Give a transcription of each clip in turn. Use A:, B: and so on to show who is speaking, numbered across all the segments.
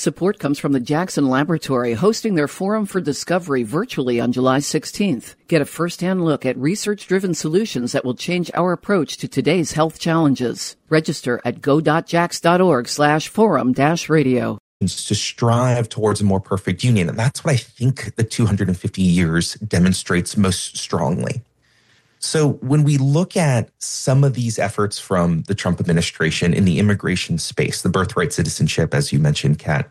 A: Support comes from the Jackson Laboratory, hosting their Forum for Discovery virtually on July 16th. Get a first-hand look at research-driven solutions that will change our approach to today's health challenges. Register at go.jax.org/forum-radio.
B: To strive towards a more perfect union. And that's what I think the 250 years demonstrates most strongly. So when we look at some of these efforts from the Trump administration in the immigration space, the birthright citizenship, as you mentioned, Kat,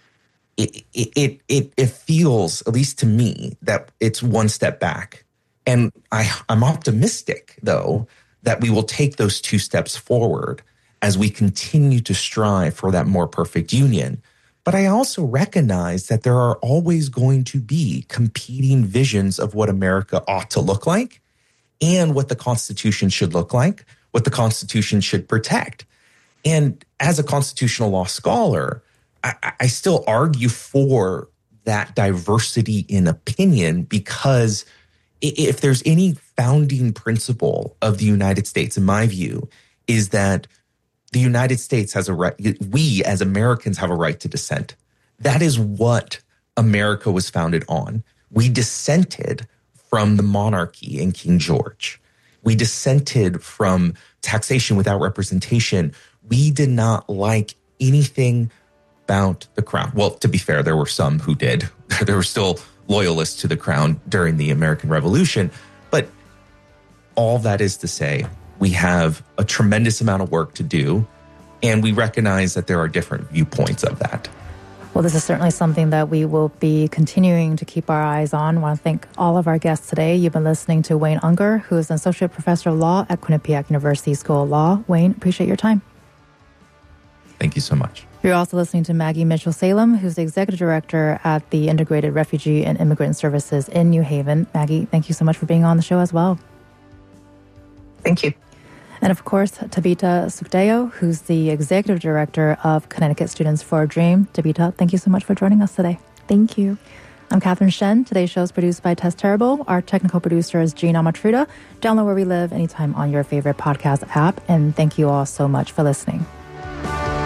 B: it feels, at least to me, that it's one step back. And I'm optimistic, though, that we will take those two steps forward as we continue to strive for that more perfect union. But I also recognize that there are always going to be competing visions of what America ought to look like and what the Constitution should look like, what the Constitution should protect. And as a constitutional law scholar, I still argue for that diversity in opinion, because if there's any founding principle of the United States, in my view, is that the United States has a right, we as Americans have a right to dissent. That is what America was founded on. We dissented from the monarchy and King George. We dissented from taxation without representation. We did not like anything about the crown. Well, to be fair, there were some who did. There were still loyalists to the crown during the American Revolution. But all that is to say, we have a tremendous amount of work to do, and we recognize that there are different viewpoints of that.
C: Well, this is certainly something that we will be continuing to keep our eyes on. I want to thank all of our guests today. You've been listening to Wayne Unger, who is an associate professor of law at Quinnipiac University School of Law. Wayne, appreciate your time.
B: Thank you so much.
C: You're also listening to Maggie Mitchell-Salem, who's the executive director at the Integrated Refugee and Immigrant Services in New Haven. Maggie, thank you so much for being on the show as well.
D: Thank you.
C: And of course, Tabitha Sukdeo, who's the executive director of Connecticut Students for a Dream. Tabitha, thank you so much for joining us today.
E: Thank you.
C: I'm Catherine Shen. Today's show is produced by Tess Terrible. Our technical producer is Jean Amatruda. Download Where We Live anytime on your favorite podcast app. And thank you all so much for listening.